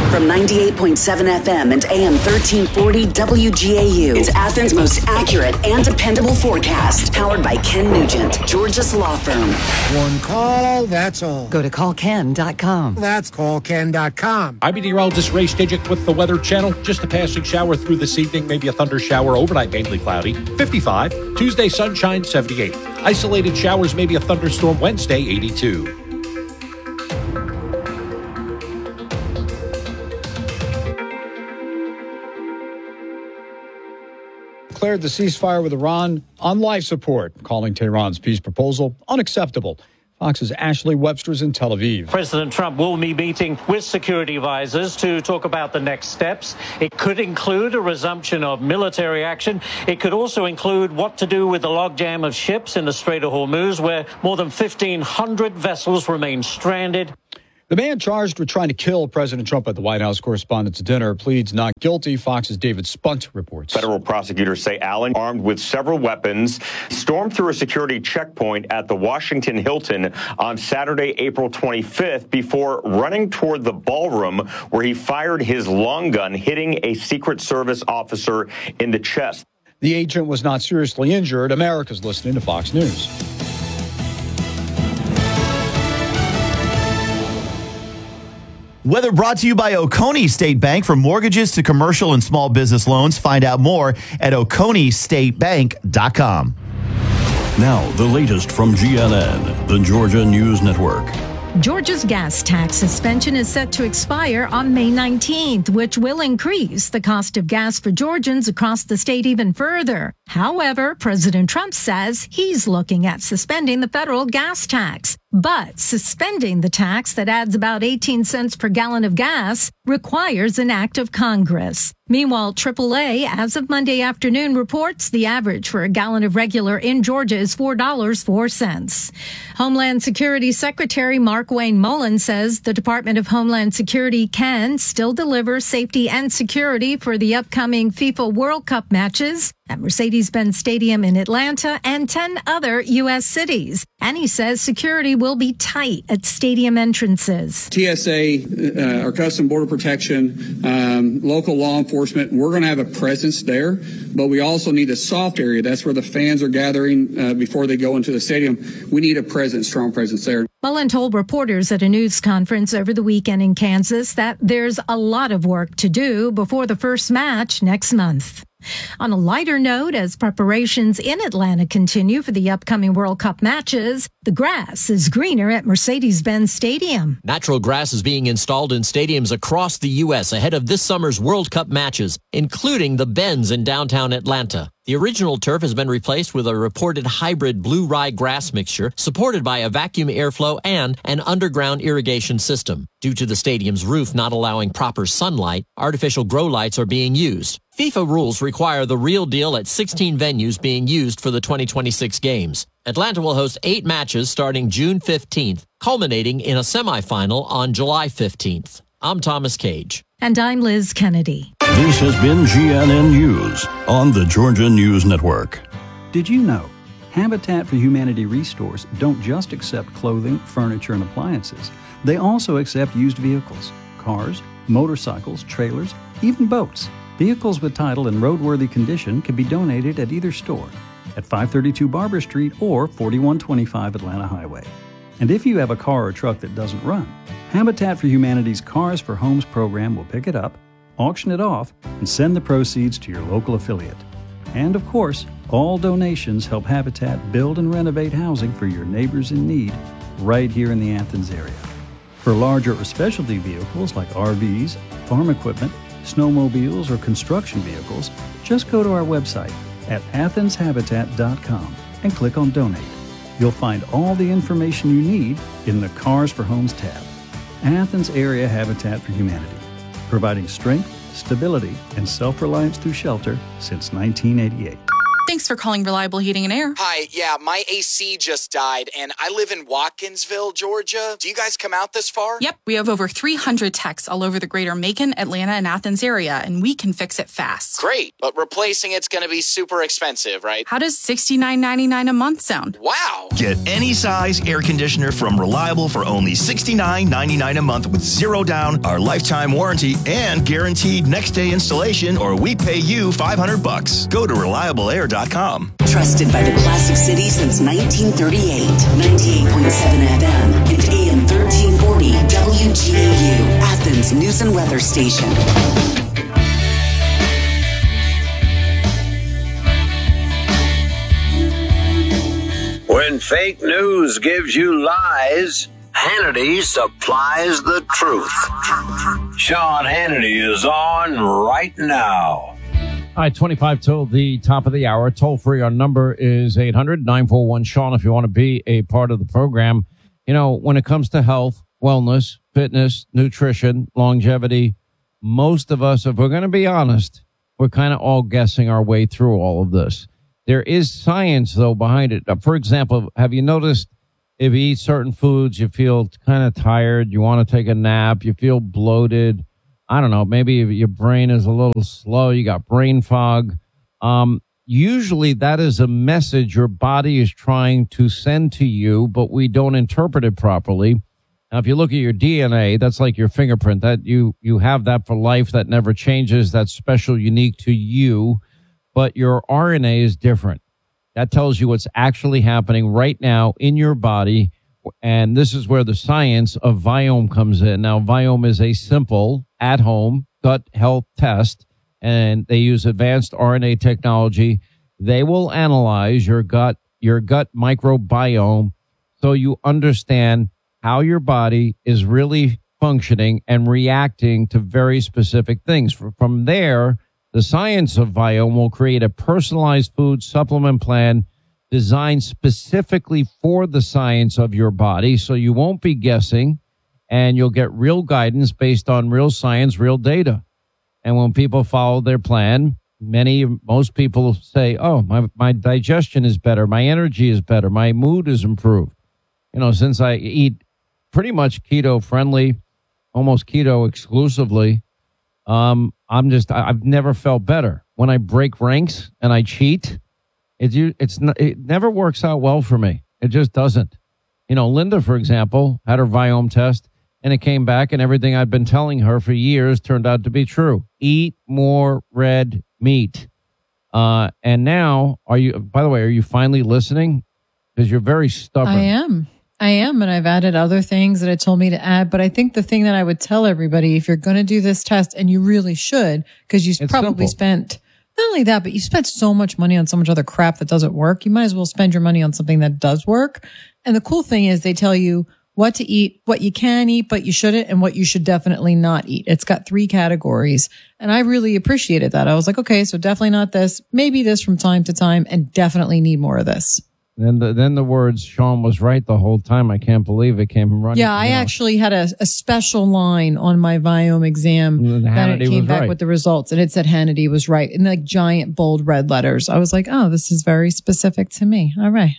From 98.7 FM and AM 1340 WGAU, it's Athens' most accurate and dependable forecast. Powered by Ken Nugent, Georgia's law firm. One call, that's all. Go to callken.com. That's callken.com. I'm meteorologist Ray Stajic with the Weather Channel. Just a passing shower through this evening, maybe a thunder shower. Overnight, mainly cloudy. 55. Tuesday, sunshine, 78. Isolated showers, maybe a thunderstorm. Wednesday, 82. Declared the ceasefire with Iran on life support, calling Tehran's peace proposal unacceptable. Fox's Ashley Webster's in Tel Aviv. President Trump will be meeting with security advisors to talk about the next steps. It could include a resumption of military action. It could also include what to do with the logjam of ships in the Strait of Hormuz, where more than 1,500 vessels remain stranded. The man charged with trying to kill President Trump at the White House Correspondents' Dinner pleads not guilty. Fox's David Spunt reports. Federal prosecutors say Allen, armed with several weapons, stormed through a security checkpoint at the Washington Hilton on Saturday, April 25th, before running toward the ballroom where he fired his long gun, hitting a Secret Service officer in the chest. The agent was not seriously injured. America's listening to Fox News. Weather brought to you by Oconee State Bank. For mortgages to commercial and small business loans, find out more at OconeeStateBank.com. Now, the latest from GNN, the Georgia News Network. Georgia's gas tax suspension is set to expire on May 19th, which will increase the cost of gas for Georgians across the state even further. However, President Trump says he's looking at suspending the federal gas tax. But suspending the tax that adds about 18 cents per gallon of gas requires an act of Congress. Meanwhile, AAA, as of Monday afternoon, reports the average for a gallon of regular in Georgia is $4.04. Homeland Security Secretary Mark Wayne Mullen says the Department of Homeland Security can still deliver safety and security for the upcoming FIFA World Cup matches at Mercedes-Benz Stadium in Atlanta and 10 other U.S. cities. And he says security will be tight at stadium entrances. TSA, our Custom Border Protection, local law enforcement, we're going to have a presence there, but we also need a soft area. That's where the fans are gathering before they go into the stadium. We need a presence, strong presence there. Mullen told reporters at a news conference over the weekend in Kansas that there's a lot of work to do before the first match next month. On a lighter note, as preparations in Atlanta continue for the upcoming World Cup matches, the grass is greener at Mercedes-Benz Stadium. Natural grass is being installed in stadiums across the U.S. ahead of this summer's World Cup matches, including the Benz in downtown Atlanta. The original turf has been replaced with a reported hybrid blue rye grass mixture supported by a vacuum airflow and an underground irrigation system. Due to the stadium's roof not allowing proper sunlight, artificial grow lights are being used. FIFA rules require the real deal at 16 venues being used for the 2026 games. Atlanta will host 8 matches starting June 15th, culminating in a semifinal on July 15th. I'm Thomas Cage. And I'm Liz Kennedy. This has been GNN News on the Georgia News Network. Did you know Habitat for Humanity Restores don't just accept clothing, furniture, and appliances. They also accept used vehicles, cars, motorcycles, trailers, even boats. Vehicles with title in roadworthy condition can be donated at either store at 532 Barber Street or 4125 Atlanta Highway. And if you have a car or truck that doesn't run, Habitat for Humanity's Cars for Homes program will pick it up, auction it off, and send the proceeds to your local affiliate. And of course, all donations help Habitat build and renovate housing for your neighbors in need right here in the Athens area. For larger or specialty vehicles like RVs, farm equipment, snowmobiles, or construction vehicles, just go to our website at athenshabitat.com and click on Donate. You'll find all the information you need in the Cars for Homes tab. Athens Area Habitat for Humanity, providing strength, stability, and self-reliance through shelter since 1988. Thanks for calling Reliable Heating and Air. Hi, yeah, my AC just died, and I live in Watkinsville, Georgia. Do you guys come out this far? Yep, we have over 300 techs all over the greater Macon, Atlanta, and Athens area, and we can fix it fast. Great, but replacing it's going to be super expensive, right? How does $69.99 a month sound? Wow! Get any size air conditioner from Reliable for only $69.99 a month with zero down, our lifetime warranty, and guaranteed next day installation, or we pay you $500. Go to ReliableAir.com. Trusted by the Classic City since 1938. 98.7 FM and AM 1340 WGAU, Athens News and Weather Station. When fake news gives you lies, Hannity supplies the truth. Sean Hannity is on right now. All right, 25 till the top of the hour. Toll free. Our number is 800-941-SEAN if you want to be a part of the program. You know, when it comes to health, wellness, fitness, nutrition, longevity, most of us, if we're going to be honest, we're kind of all guessing our way through all of this. There is science, though, behind it. For example, have you noticed if you eat certain foods, you feel kind of tired, you want to take a nap, you feel bloated, I don't know, maybe your brain is a little slow, you got brain fog. Usually that is a message your body is trying to send to you, but we don't interpret it properly. Now, if you look at your DNA, that's like your fingerprint. That you have that for life, that never changes, that's special, unique to you. But your RNA is different. That tells you what's actually happening right now in your body. And this is where the science of Viome comes in. Now, Viome is a simple, at-home gut health test, and they use advanced RNA technology. They will analyze your gut microbiome so you understand how your body is really functioning and reacting to very specific things. From there, the science of Viome will create a personalized food supplement plan designed specifically for the science of your body, so you won't be guessing, and you'll get real guidance based on real science, real data. And when people follow their plan, most people say, oh, my digestion is better, my energy is better, my mood is improved. You know, since I eat pretty much keto friendly, almost keto exclusively, I've never felt better. When I break ranks and I cheat, it never works out well for me. It just doesn't. You know, Linda, for example, had her Viome test, and it came back, and everything I've been telling her for years turned out to be true. Eat more red meat. And now, are you finally listening? Because you're very stubborn. I am, and I've added other things that it told me to add. But I think the thing that I would tell everybody, if you're going to do this test, and you really should, because you probably spent, not only that, but you spent so much money on so much other crap that doesn't work. You might as well spend your money on something that does work. And the cool thing is they tell you what to eat, what you can eat, but you shouldn't, and what you should definitely not eat. It's got 3 categories. And I really appreciated that. I was like, okay, so definitely not this, maybe this from time to time, and definitely need more of this. Then the words, Sean was right the whole time. I can't believe it came running. Yeah, I actually had a special line on my Viome exam that it came back with the results, and it said Hannity was right in like giant bold red letters. I was like, oh, this is very specific to me. All right.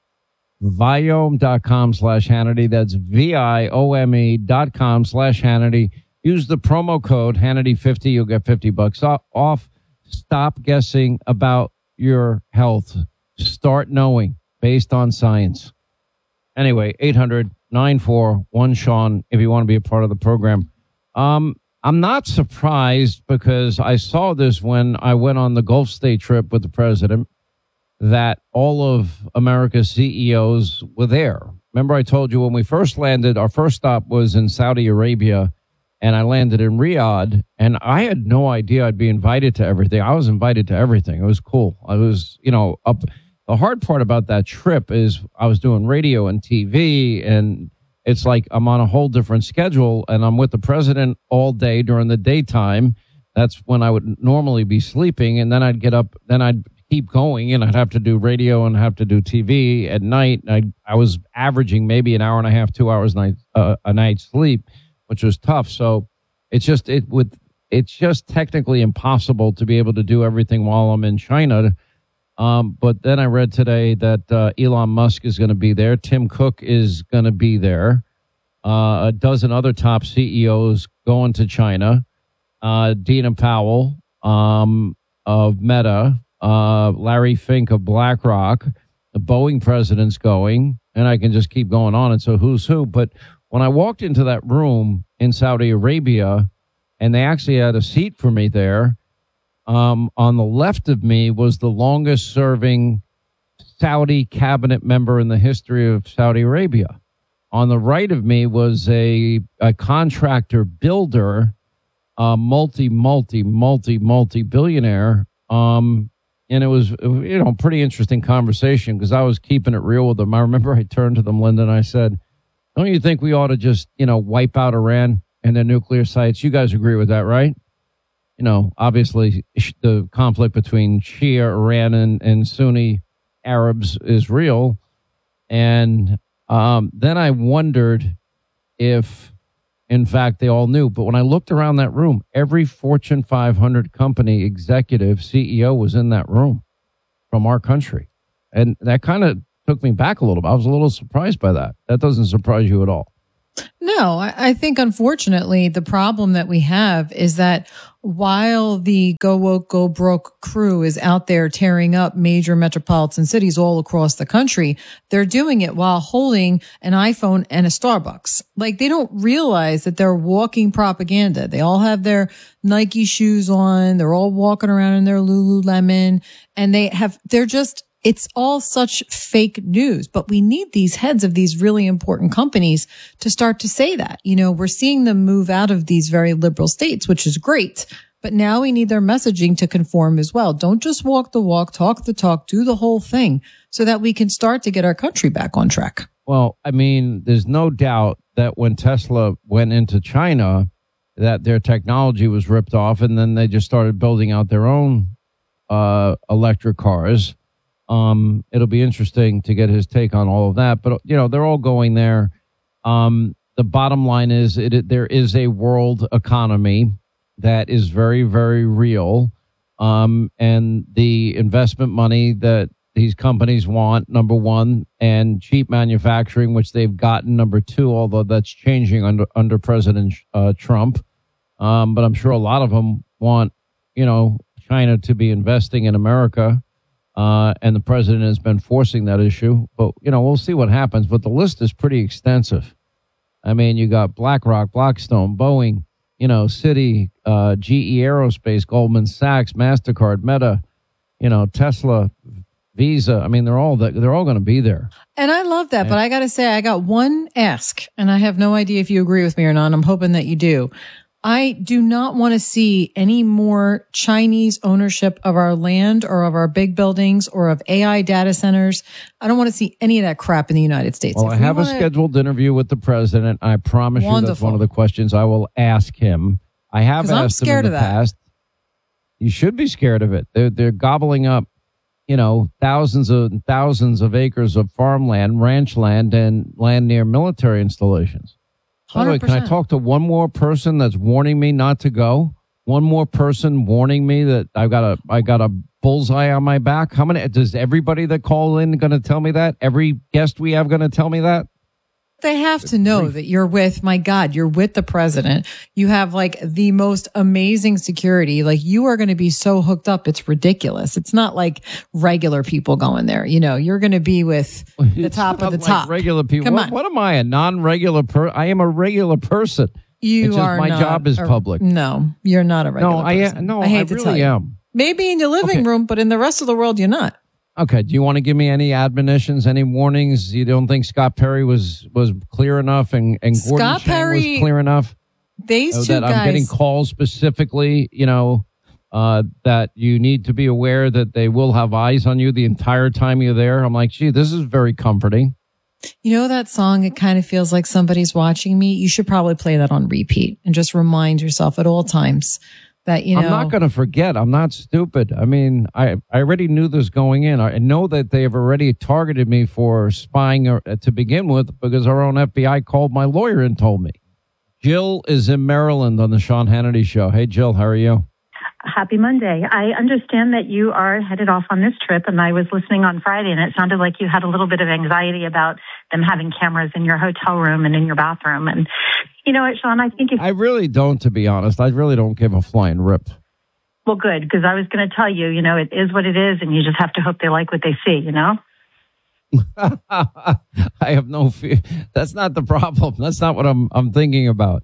Viome.com/Hannity. That's VIOME.com/Hannity. Use the promo code Hannity50. You'll get $50 off. Stop guessing about your health. Start knowing based on science. Anyway, 800-941-SEAN if you want to be a part of the program. I'm not surprised because I saw this when I went on the Gulf State trip with the president, that all of America's CEOs were there. Remember I told you when we first landed, our first stop was in Saudi Arabia, and I landed in Riyadh, and I had no idea I'd be invited to everything. I was invited to everything. It was cool. I was, up. The hard part about that trip is I was doing radio and TV, and it's like I'm on a whole different schedule, and I'm with the president all day during the daytime. That's when I would normally be sleeping, and then I'd get up, then I'd keep going, and I'd have to do radio and have to do TV at night. I was averaging maybe an hour and a half, 2 hours a night sleep, which was tough. So it's just technically impossible to be able to do everything while I'm in China. But then I read today that Elon Musk is going to be there. Tim Cook is going to be there. A dozen other top CEOs going to China. Dina Powell of Meta, Larry Fink of BlackRock, the Boeing president's going, and I can just keep going on. And so who's who? But when I walked into that room in Saudi Arabia, and they actually had a seat for me there, on the left of me was the longest serving Saudi cabinet member in the history of Saudi Arabia. On the right of me was a contractor builder, multi-billionaire. And it was, pretty interesting conversation because I was keeping it real with them. I remember I turned to them, Linda, and I said, don't you think we ought to just, wipe out Iran and their nuclear sites? You guys agree with that, right? Obviously the conflict between Shia, Iran, and Sunni Arabs is real. And then I wondered if, in fact, they all knew. But when I looked around that room, every Fortune 500 company executive, CEO was in that room from our country. And that kind of took me back a little bit. I was a little surprised by that. That doesn't surprise you at all. No, I think, unfortunately, the problem that we have is that while the Go Woke, Go Broke crew is out there tearing up major metropolitan cities all across the country, they're doing it while holding an iPhone and a Starbucks. Like, they don't realize that they're walking propaganda. They all have their Nike shoes on. They're all walking around in their Lululemon, and it's all such fake news, but we need these heads of these really important companies to start to say that. We're seeing them move out of these very liberal states, which is great, but now we need their messaging to conform as well. Don't just walk the walk, talk the talk, do the whole thing so that we can start to get our country back on track. Well, I mean, there's no doubt that when Tesla went into China, that their technology was ripped off, and then they just started building out their own electric cars. It'll be interesting to get his take on all of that, but they're all going there. The bottom line is there is a world economy that is very, very real. And the investment money that these companies want, number one, and cheap manufacturing, which they've gotten, number two, although that's changing under President Trump. But I'm sure a lot of them want, China to be investing in America. And the president has been forcing that issue. But, we'll see what happens. But the list is pretty extensive. I mean, you got BlackRock, Blackstone, Boeing, Citi, GE Aerospace, Goldman Sachs, MasterCard, Meta, Tesla, Visa. I mean, they're all going to be there. And I love that. But I got to say, I got one ask, and I have no idea if you agree with me or not. I'm hoping that you do. I do not want to see any more Chinese ownership of our land or of our big buildings or of AI data centers. I don't want to see any of that crap in the United States. Well, I have a scheduled interview with the president. I promise you that's one of the questions I will ask him. I have asked him in the past. You should be scared of it. They're gobbling up, thousands of acres of farmland, ranch land, and land near military installations. By the way, can I talk to one more person that's warning me not to go? One more person warning me that I got a bullseye on my back? How many? Does everybody that call in going to tell me that? Every guest we have going to tell me that? They have to know that you're with the president. You have like the most amazing security. Like, you are going to be so hooked up. It's ridiculous. It's not like regular people going there. You're going to be with the top of the top. Regular people. Come on. What am I? A non-regular person? I am a regular person. My job is public. No, you're not a regular person. I hate to tell you. Am. Maybe in your living room, but in the rest of the world, you're not. Okay. Do you want to give me any admonitions, any warnings? You don't think Scott Perry was clear enough and Gordon Chang was clear enough? These two guys. I'm getting calls specifically, that you need to be aware that they will have eyes on you the entire time you're there. I'm like, gee, this is very comforting. That song, it kind of feels like somebody's watching me. You should probably play that on repeat and just remind yourself at all times that, I'm not going to forget. I'm not stupid. I mean, I already knew this going in. I know that they have already targeted me for spying to begin with because our own FBI called my lawyer and told me. Jill is in Maryland on the Sean Hannity Show. Hey, Jill, how are you? Happy Monday. I understand that you are headed off on this trip, and I was listening on Friday, and it sounded like you had a little bit of anxiety about them having cameras in your hotel room and in your bathroom. And you know what, Sean, I think I really don't, to be honest. I really don't give a flying rip. Well, good, because I was going to tell you, you know, it is what it is, and you just have to hope they like what they see, you know? I have no fear. That's not the problem. That's not what I'm thinking about.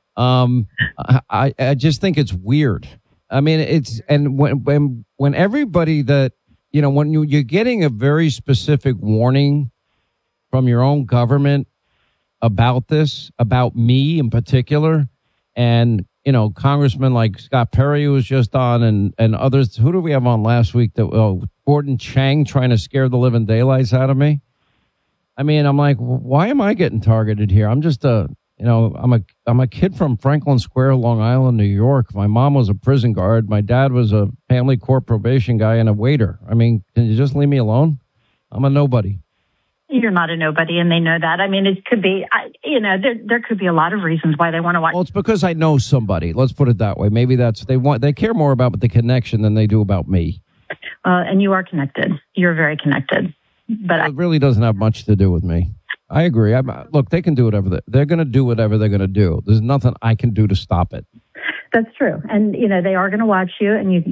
I just think it's weird. I mean, it's, and when everybody that, you know, when you're getting a very specific warning from your own government about this, about me in particular, and, you know, congressmen like Scott Perry, who was just on, and others. Who do we have on last week? Gordon Chang trying to scare the living daylights out of me. I mean, I'm like, why am I getting targeted here? I'm just I'm a kid from Franklin Square, Long Island, New York. My mom was a prison guard. My dad was a family court probation guy and a waiter. I mean, can you just leave me alone? I'm a nobody. You're not a nobody, and they know that. I mean, it could be, there could be a lot of reasons why they want to watch. Well, it's because I know somebody. Let's put it that way. Maybe they care more about the connection than they do about me. And you are connected. You're very connected. But it really doesn't have much to do with me. I agree. Look, they can do whatever they're going to do. Whatever they're going to do. There's nothing I can do to stop it. That's true. And, you know, they are going to watch you, and